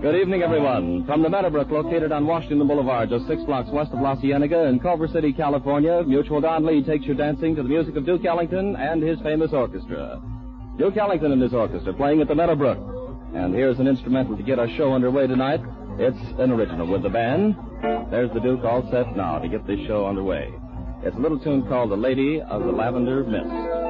Good evening, everyone. From the Meadowbrook, located on Washington Boulevard, just 6 blocks west of La Cienega in Culver City, California, Mutual Don Lee takes you dancing to the music of Duke Ellington and his famous orchestra. Duke Ellington and his orchestra playing at the Meadowbrook. And here's an instrumental to get our show underway tonight. It's an original with the band. There's the Duke all set now to get this show underway. It's a little tune called The Lady of the Lavender Mist.